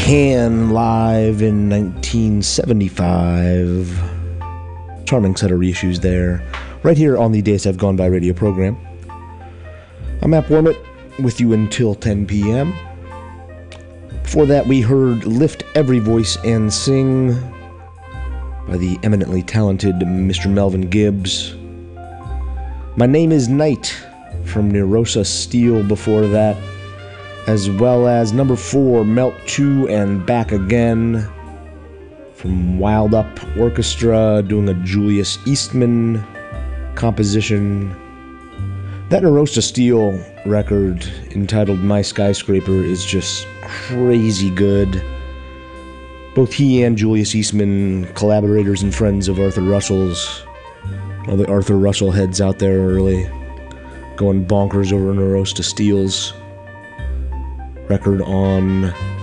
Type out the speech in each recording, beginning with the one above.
Can live in 1975. Charming set of reissues there. Right here on the Days Have Gone By radio program. I'm Matt Wormit with you until 10 p.m. Before that, we heard Lift Every Voice and Sing by the eminently talented Mr. Melvin Gibbs. My Name is Night from Neurosa Steel before that, as well as number 4, Melt 2 and Back Again from Wild Up Orchestra, doing a Julius Eastman composition. That Neurosa Steel record entitled My Skyscraper is just crazy good. Both he and Julius Eastman, collaborators and friends of Arthur Russell's. All the Arthur Russell heads out there early, going bonkers over Neurosa Steel's record on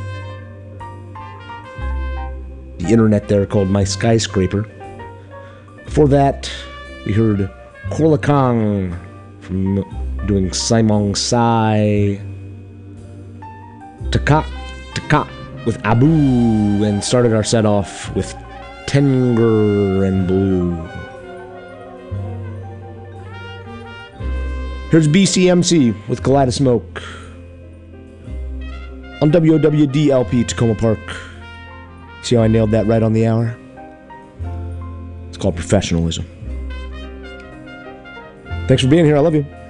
the internet there called My Skyscraper. Before that, we heard Korlakang from doing Saimong Sai, Taka with Abu, and started our set off with Tenger and Blue. Here's BCMC with Kaleidosmoke on WOWDLP Tacoma Park. See how I nailed that right on the hour? It's called professionalism. Thanks for being here. I love you.